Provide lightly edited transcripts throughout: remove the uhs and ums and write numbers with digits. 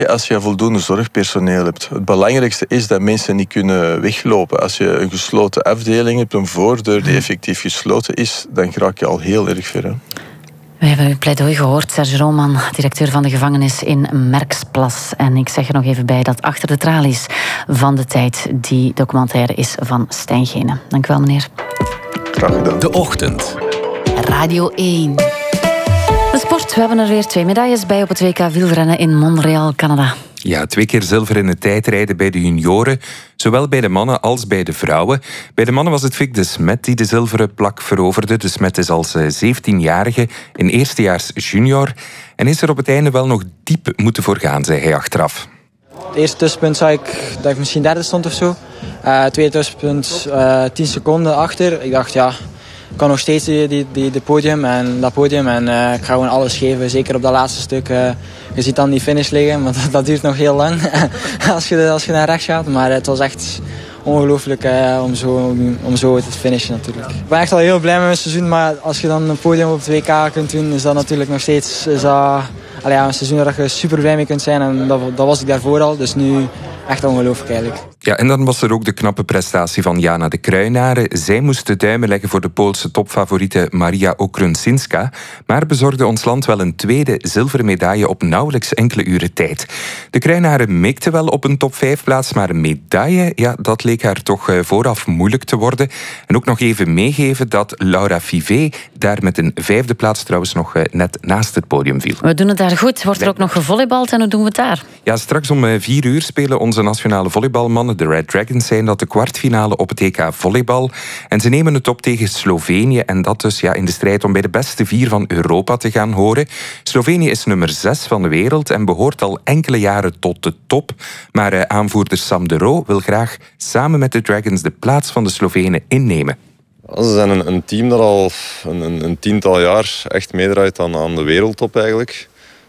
Ja, als je voldoende zorgpersoneel hebt. Het belangrijkste is dat mensen niet kunnen weglopen. Als je een gesloten afdeling hebt, een voordeur die effectief gesloten is, dan raak je al heel erg ver. Hè? We hebben uw pleidooi gehoord, Serge Roman, directeur van de gevangenis in Merksplas. En ik zeg er nog even bij dat Achter de Tralies van de Tijd die documentaire is van Stijn Gene. Dank u wel, meneer. Graag gedaan. De Ochtend. Radio 1. De sport, we hebben er weer 2 medailles bij op het WK wielrennen in Montreal, Canada. Ja, 2 keer zilver in het tijdrijden bij de junioren. Zowel bij de mannen als bij de vrouwen. Bij de mannen was het Vic de Smet die de zilveren plak veroverde. De Smet is als 17-jarige in eerstejaars junior. En is er op het einde wel nog diep moeten voor gaan, zei hij achteraf. Het eerste tussenpunt zag ik dat ik misschien derde stond of zo. Het tweede tussenpunt 10 seconden achter. Ik dacht, ja, ik kan nog steeds dat podium en ik ga gewoon alles geven. Zeker op dat laatste stuk. Je ziet dan die finish liggen, want dat duurt nog heel lang als je naar rechts gaat. Maar het was echt ongelooflijk om zo te finishen natuurlijk. Ik ben echt al heel blij met mijn seizoen, maar als je dan een podium op het WK kunt doen, is dat natuurlijk nog steeds een seizoen waar je super blij mee kunt zijn. En dat was ik daarvoor al, dus nu echt ongelooflijk eigenlijk. Ja, en dan was er ook de knappe prestatie van Jana de Kruinaren. Zij moest de duimen leggen voor de Poolse topfavoriete Maria Okrunsinska, maar bezorgde ons land wel een tweede zilveren medaille op nauwelijks enkele uren tijd. De Kruinaren mikte wel op een top 5 plaats, maar een medaille, ja, dat leek haar toch vooraf moeilijk te worden. En ook nog even meegeven dat Laura Fivé daar met een 5e plaats trouwens nog net naast het podium viel. We doen het daar goed. Wordt er ook nog gevolleybald en hoe doen we het daar? Ja, straks om 4 uur spelen onze nationale volleybalmannen, de Red Dragons, zijn dat de kwartfinale op het EK volleybal. En ze nemen het op tegen Slovenië en dat dus in de strijd om bij de beste 4 van Europa te gaan horen. Slovenië is nummer 6 van de wereld en behoort al enkele jaren tot de top. Maar aanvoerder Sam de Roo wil graag samen met de Dragons de plaats van de Slovenen innemen. Ze zijn een team dat al een 10-tal jaar echt meedraait aan de wereldtop eigenlijk.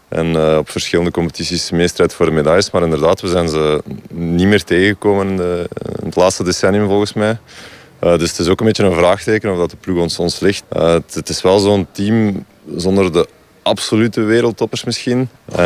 En op verschillende competities meestrijdt voor de medailles. Maar inderdaad, we zijn ze niet meer tegengekomen in het laatste decennium volgens mij. Dus het is ook een beetje een vraagteken of dat de ploeg ons ligt. Het is wel zo'n team zonder de absolute wereldtoppers misschien.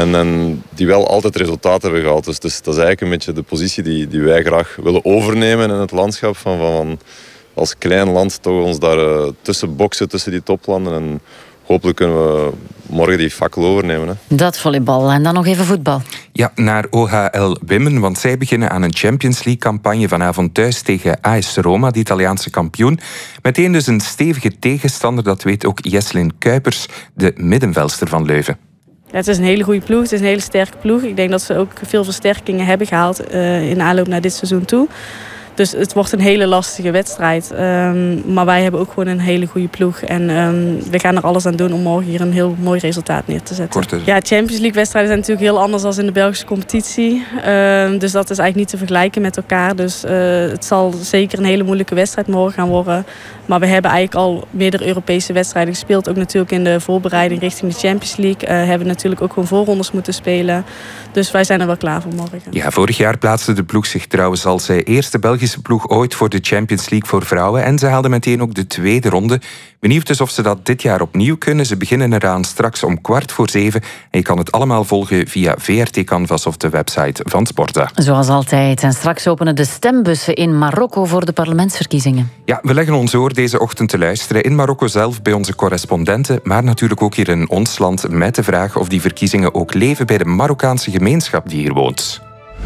En die wel altijd resultaten hebben gehaald. Dus dat is eigenlijk een beetje de positie die wij graag willen overnemen in het landschap. Van als klein land toch ons daar tussen boksen, tussen die toplanden. En hopelijk kunnen we morgen die fakkel overnemen. Hè. Dat volleybal. En dan nog even voetbal. Ja, naar OHL Wimmen, want zij beginnen aan een Champions League-campagne vanavond thuis tegen AS Roma, de Italiaanse kampioen. Meteen dus een stevige tegenstander, dat weet ook Jesslyn Kuipers, de middenvelster van Leuven. Ja, het is een hele goede ploeg, het is een hele sterke ploeg. Ik denk dat ze ook veel versterkingen hebben gehaald in aanloop naar dit seizoen toe. Dus het wordt een hele lastige wedstrijd. Maar wij hebben ook gewoon een hele goede ploeg. En we gaan er alles aan doen om morgen hier een heel mooi resultaat neer te zetten. Ja, Champions League wedstrijden zijn natuurlijk heel anders dan in de Belgische competitie. Dus dat is eigenlijk niet te vergelijken met elkaar. Dus het zal zeker een hele moeilijke wedstrijd morgen gaan worden. Maar we hebben eigenlijk al meerdere Europese wedstrijden gespeeld. Ook natuurlijk in de voorbereiding richting de Champions League. Hebben natuurlijk ook gewoon voorrondes moeten spelen. Dus wij zijn er wel klaar voor morgen. Ja, vorig jaar plaatste de ploeg zich trouwens als eerste Belgische ploeg ooit voor de Champions League voor vrouwen. En ze haalden meteen ook de tweede ronde. Benieuwd dus of ze dat dit jaar opnieuw kunnen. Ze beginnen eraan straks om 6:15. En je kan het allemaal volgen via VRT Canvas of de website van Sporta. Zoals altijd. En straks openen de stembussen in Marokko voor de parlementsverkiezingen. Ja, we leggen ons oor deze ochtend te luisteren in Marokko zelf bij onze correspondenten, maar natuurlijk ook hier in ons land met de vraag of die verkiezingen ook leven bij de Marokkaanse gemeenschap die hier woont.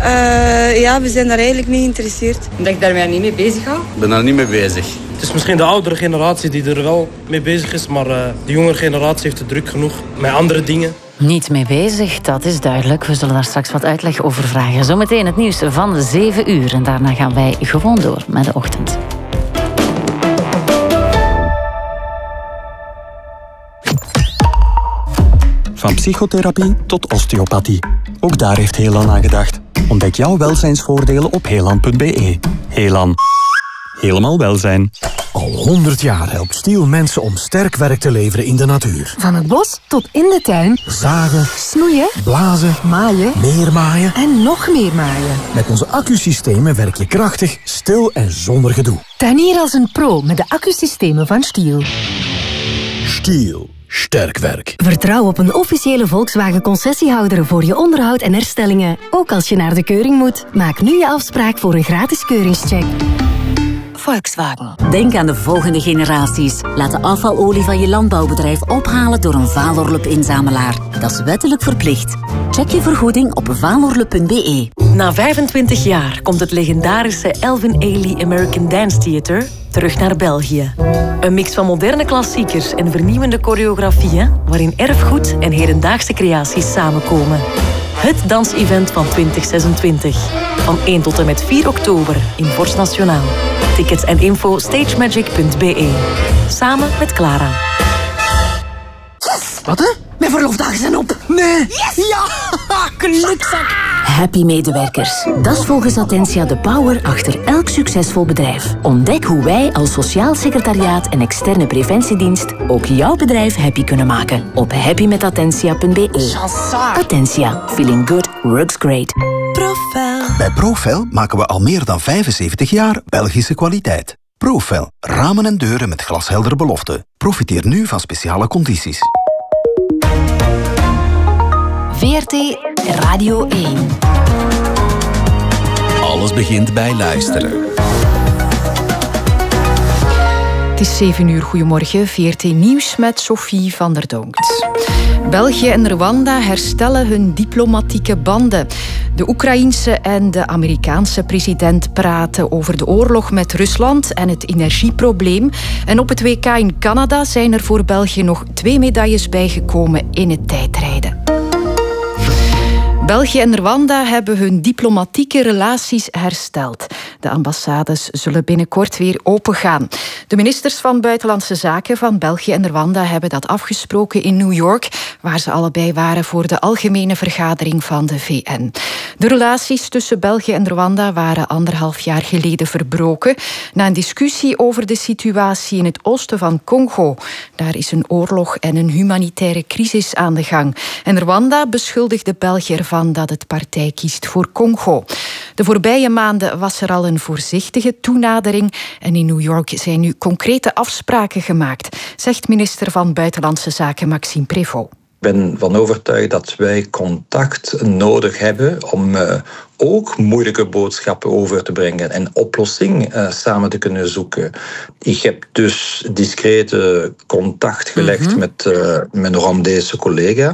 Ja, we zijn daar eigenlijk niet geïnteresseerd. Dat ik daarmee niet mee bezig ga? Ik ben daar niet mee bezig. Het is misschien de oudere generatie die er wel mee bezig is, maar de jongere generatie heeft het druk genoeg met andere dingen. Niet mee bezig, dat is duidelijk. We zullen daar straks wat uitleg over vragen. Zometeen het nieuws van 7 uur. En daarna gaan wij gewoon door met de ochtend. Van psychotherapie tot osteopathie. Ook daar heeft Helan aan gedacht. Ontdek jouw welzijnsvoordelen op helan.be. Helan. Helemaal welzijn. Al 100 jaar helpt Stiel mensen om sterk werk te leveren in de natuur. Van het bos tot in de tuin. Zagen, snoeien, blazen, maaien, meer maaien en nog meer maaien. Met onze accusystemen werk je krachtig, stil en zonder gedoe. Tuinier als een pro met de accusystemen van Stiel. Stiel. Sterk werk. Vertrouw op een officiële Volkswagen-concessiehouder voor je onderhoud en herstellingen. Ook als je naar de keuring moet. Maak nu je afspraak voor een gratis keuringscheck. Volkswagen. Denk aan de volgende generaties. Laat de afvalolie van je landbouwbedrijf ophalen door een Valorlup-inzamelaar. Dat is wettelijk verplicht. Check je vergoeding op valorlup.be. Na 25 jaar komt het legendarische Elvin Ailey American Dance Theater terug naar België. Een mix van moderne klassiekers en vernieuwende choreografieën waarin erfgoed en hedendaagse creaties samenkomen. Het dansevent van 2026. Van 1 tot en met 4 oktober in Vorst Nationaal. Tickets en info stagemagic.be. Samen met Clara. Yes! Wat hè? Mijn verloofdagen zijn op. Nee. Yes! Ja! Gelukzak! Happy medewerkers. Dat is volgens Attentia de power achter elk succesvol bedrijf. Ontdek hoe wij als sociaal secretariaat en externe preventiedienst ook jouw bedrijf happy kunnen maken. Op happymetattentia.be. Attentia. Feeling good works great. Profel. Bij Profel maken we al meer dan 75 jaar Belgische kwaliteit. Profel. Ramen en deuren met glasheldere beloften. Profiteer nu van speciale condities. VRT Radio 1. Alles begint bij luisteren. Het is 7 uur. Goedemorgen. VRT Nieuws met Sophie van der Donkt. België en Rwanda herstellen hun diplomatieke banden. De Oekraïense en de Amerikaanse president praten over de oorlog met Rusland en het energieprobleem. En op het WK in Canada zijn er voor België nog 2 medailles bijgekomen in het tijdrijden. België en Rwanda hebben hun diplomatieke relaties hersteld. De ambassades zullen binnenkort weer opengaan. De ministers van Buitenlandse Zaken van België en Rwanda hebben dat afgesproken in New York, waar ze allebei waren voor de algemene vergadering van de VN. De relaties tussen België en Rwanda waren 1,5 jaar geleden verbroken na een discussie over de situatie in het oosten van Congo. Daar is een oorlog en een humanitaire crisis aan de gang. En Rwanda beschuldigde België ervan dat het partij kiest voor Congo. De voorbije maanden was er al een voorzichtige toenadering en in New York zijn nu concrete afspraken gemaakt, zegt minister van Buitenlandse Zaken Maxime Prévost. Ik ben van overtuigd dat wij contact nodig hebben om ook moeilijke boodschappen over te brengen en oplossing samen te kunnen zoeken. Ik heb dus discrete contact gelegd met mijn Rwandese collega,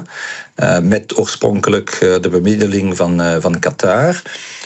met oorspronkelijk de bemiddeling van Qatar.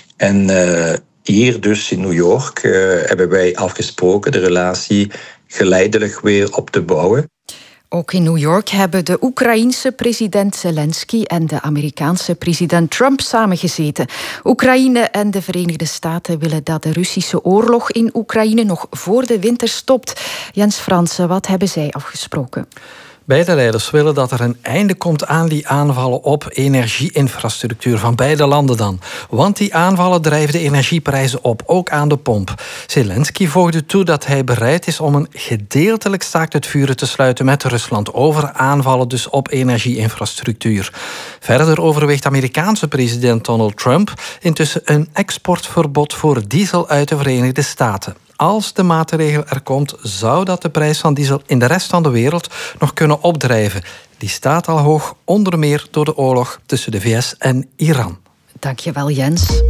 En hier dus in New York hebben wij afgesproken de relatie geleidelijk weer op te bouwen. Ook in New York hebben de Oekraïense president Zelensky en de Amerikaanse president Trump samengezeten. Oekraïne en de Verenigde Staten willen dat de Russische oorlog in Oekraïne nog voor de winter stopt. Jens Fransen, wat hebben zij afgesproken? Beide leiders willen dat er een einde komt aan die aanvallen op energieinfrastructuur van beide landen dan. Want die aanvallen drijven de energieprijzen op, ook aan de pomp. Zelensky voegde toe dat hij bereid is om een gedeeltelijk staakt het vuren te sluiten met Rusland over aanvallen dus op energieinfrastructuur. Verder overweegt Amerikaanse president Donald Trump intussen een exportverbod voor diesel uit de Verenigde Staten. Als de maatregel er komt, zou dat de prijs van diesel in de rest van de wereld nog kunnen opdrijven. Die staat al hoog, onder meer door de oorlog tussen de VS en Iran. Dankjewel, Jens.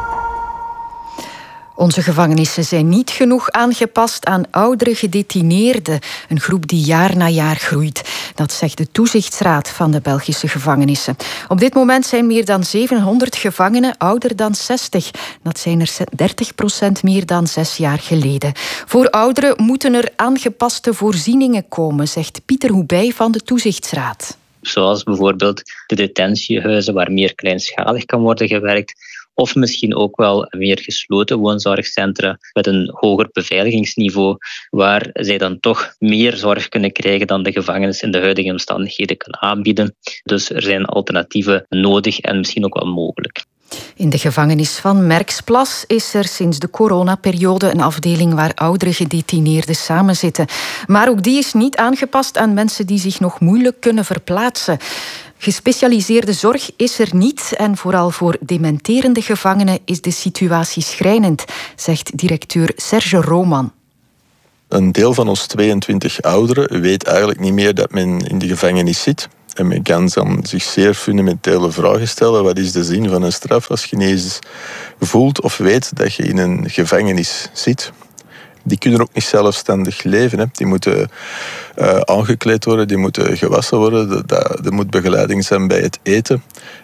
Onze gevangenissen zijn niet genoeg aangepast aan oudere gedetineerden. Een groep die jaar na jaar groeit. Dat zegt de toezichtsraad van de Belgische gevangenissen. Op dit moment zijn meer dan 700 gevangenen ouder dan 60. Dat zijn er 30% meer dan 6 jaar geleden. Voor ouderen moeten er aangepaste voorzieningen komen, zegt Pieter Hoebij van de toezichtsraad. Zoals bijvoorbeeld de detentiehuizen waar meer kleinschalig kan worden gewerkt. Of misschien ook wel meer gesloten woonzorgcentra met een hoger beveiligingsniveau, waar zij dan toch meer zorg kunnen krijgen dan de gevangenis in de huidige omstandigheden kan aanbieden. Dus er zijn alternatieven nodig en misschien ook wel mogelijk. In de gevangenis van Merksplas is er sinds de coronaperiode een afdeling waar oudere gedetineerden samenzitten. Maar ook die is niet aangepast aan mensen die zich nog moeilijk kunnen verplaatsen. Gespecialiseerde zorg is er niet en vooral voor dementerende gevangenen is de situatie schrijnend, zegt directeur Serge Roman. Een deel van ons 22 ouderen weet eigenlijk niet meer dat men in de gevangenis zit. En men kan dan zich zeer fundamentele vragen stellen. Wat is de zin van een straf als je niet eens voelt of weet dat je in een gevangenis zit? Die kunnen ook niet zelfstandig leven. Hè. Die moeten aangekleed worden, die moeten gewassen worden. Er moet begeleiding zijn bij het eten.